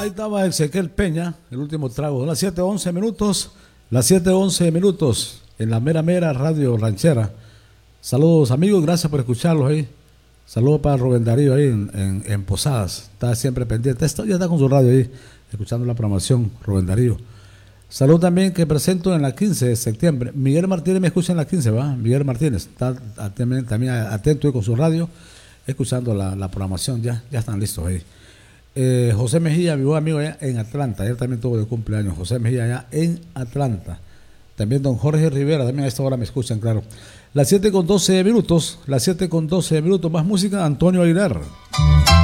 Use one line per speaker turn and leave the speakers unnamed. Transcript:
Ahí estaba Ezequiel Peña, el último trago. Las 7:11 minutos, las 7:11 minutos en la mera mera radio ranchera. Saludos amigos, gracias por escucharlos ahí. Saludos para Rubén Darío ahí en Posadas. Está siempre pendiente. Ya está con su radio ahí, escuchando la programación, Rubén Darío. Saludos también que presento en la 15 de septiembre. Miguel Martínez me escucha en la 15, ¿va? Miguel Martínez está también atento ahí con su radio, escuchando la programación. Ya están listos ahí. José Mejía, mi buen amigo allá en Atlanta, ayer también tuvo de cumpleaños, José Mejía allá en Atlanta. También don Jorge Rivera, también a esta hora me escuchan, claro. Las 7:12 minutos, las 7:12 minutos, más música, Antonio Aguilar.